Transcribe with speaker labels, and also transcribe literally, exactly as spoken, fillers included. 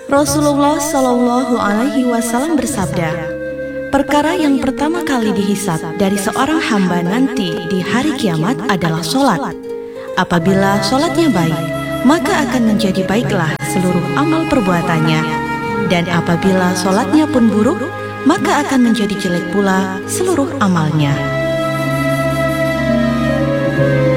Speaker 1: Rasulullah Shallallahu Alaihi Wasallam bersabda, perkara yang pertama kali dihisab dari seorang hamba nanti di hari kiamat adalah sholat. Apabila sholatnya baik, maka akan menjadi baiklah seluruh amal perbuatannya. Dan apabila sholatnya pun buruk, maka akan menjadi jelek pula seluruh amalnya.